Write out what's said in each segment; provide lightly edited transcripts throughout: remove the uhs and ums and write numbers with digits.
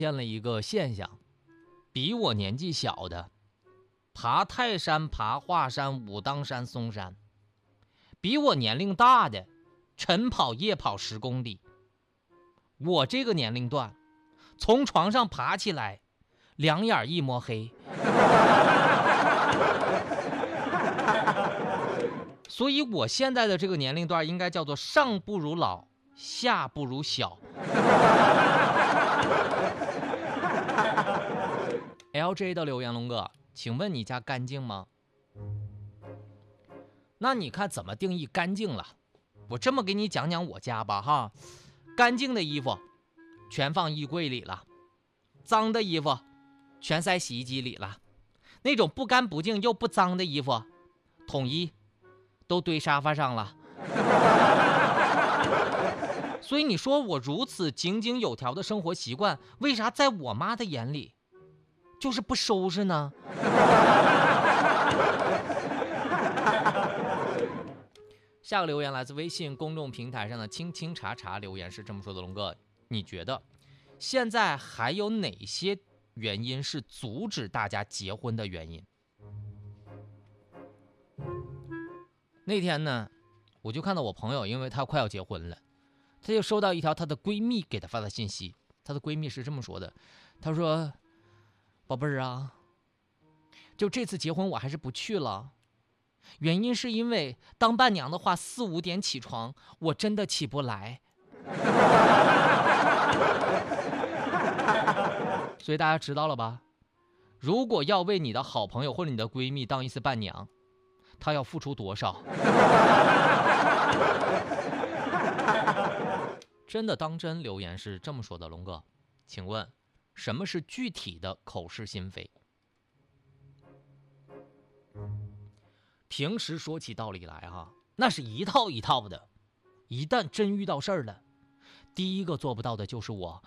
现了一个现象，比我年纪小的爬泰山、爬华山、武当山、嵩山，比我年龄大的晨跑夜跑10公里。我这个年龄段从床上爬起来两眼一抹黑。所以我现在的这个年龄段应该叫做上不如老，下不如小。LJ 的留言，龙哥，请问你家干净吗？那你看怎么定义干净了？我这么给你讲讲我家吧哈。干净的衣服全放衣柜里了，脏的衣服全塞洗衣机里了，那种不干不净又不脏的衣服统一都堆沙发上了。所以你说我如此井井有条的生活习惯，为啥在我妈的眼里就是不收拾呢？下个留言来自微信公众平台上的清清茶茶，留言是这么说的：龙哥，你觉得现在还有哪些原因是阻止大家结婚的原因？那天呢，我就看到我朋友，因为她快要结婚了，她就收到一条她的闺蜜给她发的信息。她的闺蜜是这么说的，她说：宝贝儿啊，就这次结婚我还是不去了，原因是因为当伴娘的话4、5点起床，我真的起不来。所以大家知道了吧？如果要为你的好朋友或者你的闺蜜当一次伴娘，她要付出多少？真的当真留言是这么说的：龙哥，请问什么是具体的口是心非？平时说起道理来哈，那是一套一套的，一旦真遇到事儿了，第一个做不到的就是我。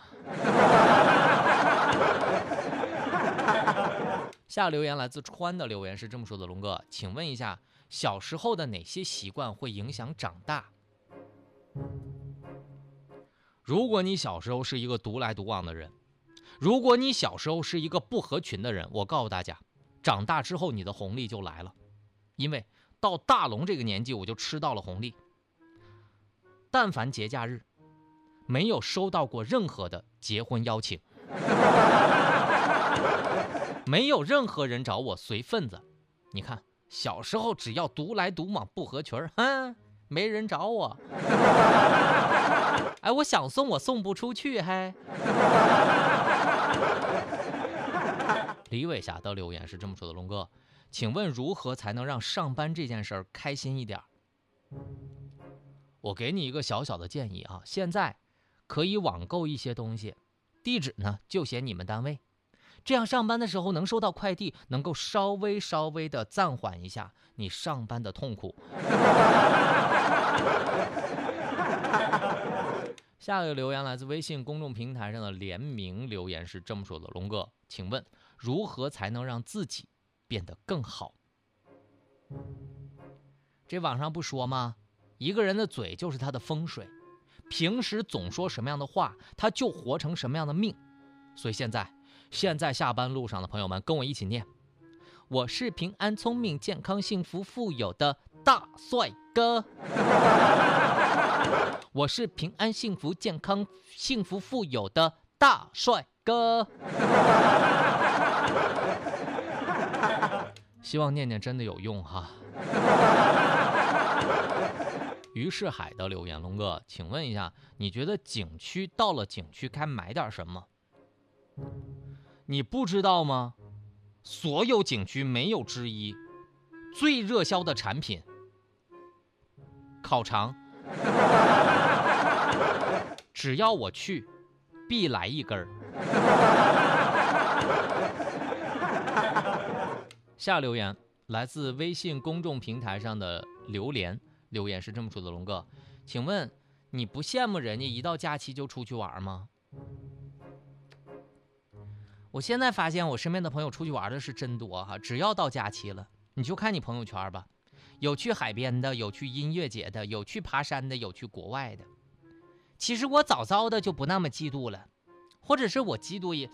下留言来自川的留言是这么说的：龙哥，请问一下，小时候的哪些习惯会影响长大？如果你小时候是一个独来独往的人，如果你小时候是一个不合群的人，我告诉大家，长大之后你的红利就来了。因为到大龙这个年纪，我就吃到了红利。但凡节假日，没有收到过任何的结婚邀请，没有任何人找我随份子。你看，小时候只要独来独往不合群没人找我。哎，我想送我送不出去，还。李伟霞的留言是这么说的：龙哥，请问如何才能让上班这件事儿开心一点？我给你一个小小的建议啊，现在可以网购一些东西，地址呢就写你们单位，这样上班的时候能收到快递，能够稍微的暂缓一下你上班的痛苦。下个留言来自微信公众平台上的联名留言是这么说的：龙哥，请问如何才能让自己变得更好？这网上不说吗？一个人的嘴就是他的风水，平时总说什么样的话，他就活成什么样的命。所以现在下班路上的朋友们，跟我一起念：我是平安、聪明、健康、幸福、富有的大帅哥。我是平安、幸福、健康、幸福、富有的大帅哥。希望念念真的有用哈。于是海的留言：龙哥，请问一下，你觉得景区到了景区该买点什么？你不知道吗？所有景区没有之一，最热销的产品烤肠，只要我去必来一根儿。下留言来自微信公众平台上的榴莲，留言是这么说的：龙哥，请问你不羡慕人家一到假期就出去玩吗？我现在发现我身边的朋友出去玩的是真多哈，只要到假期了，你就看你朋友圈吧，有去海边的，有去音乐节的，有去爬山的，有去国外的。其实我早早的就不那么嫉妒了， 或者是我嫉妒